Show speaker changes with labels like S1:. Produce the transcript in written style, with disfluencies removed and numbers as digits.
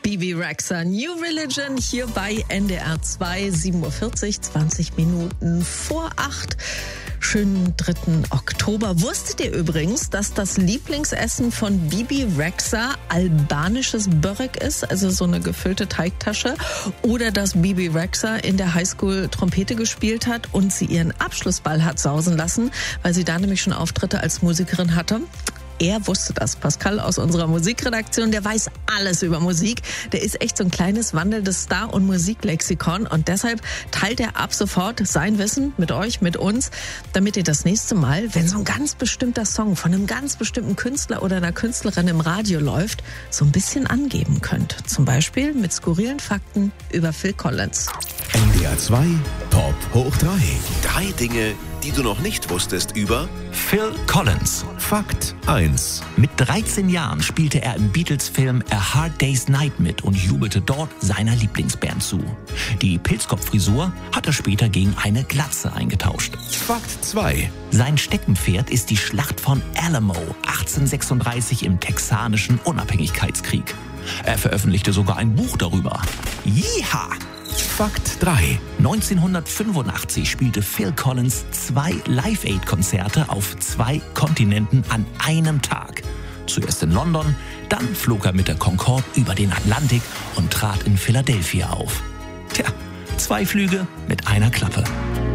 S1: Bebe Rexha, New Religion, hier bei NDR 2, 7.40 Uhr, 20 Minuten vor 8. Schönen 3. Oktober. Wusstet ihr übrigens, dass das Lieblingsessen von Bebe Rexha albanisches Börek ist, also so eine gefüllte Teigtasche, oder dass Bebe Rexha in der Highschool Trompete gespielt hat und sie ihren Abschlussball hat sausen lassen, weil sie da nämlich schon Auftritte als Musikerin hatte? Er wusste das. Pascal aus unserer Musikredaktion, der weiß alles über Musik. Der ist echt so ein kleines wandelndes Star- und Musiklexikon und deshalb teilt er ab sofort sein Wissen mit euch, mit uns, damit ihr das nächste Mal, wenn so ein ganz bestimmter Song von einem ganz bestimmten Künstler oder einer Künstlerin im Radio läuft, so ein bisschen angeben könnt. Zum Beispiel mit skurrilen Fakten über Phil Collins.
S2: NDR 2 Top hoch 3.
S3: 3 Dinge, die du noch nicht wusstest über
S4: Phil Collins.
S2: Fakt 1.
S4: Mit 13 Jahren spielte er im Beatles-Film A Hard Day's Night mit und jubelte dort seiner Lieblingsband zu. Die Pilzkopffrisur hat er später gegen eine Glatze eingetauscht.
S2: Fakt 2.
S4: Sein Steckenpferd ist die Schlacht von Alamo 1836 im texanischen Unabhängigkeitskrieg. Er veröffentlichte sogar ein Buch darüber. Yeeha!
S2: Fakt 3.
S4: 1985 spielte Phil Collins 2 Live-Aid-Konzerte auf 2 Kontinenten an einem Tag. Zuerst in London, dann flog er mit der Concorde über den Atlantik und trat in Philadelphia auf. Tja, 2 Flüge mit einer Klappe.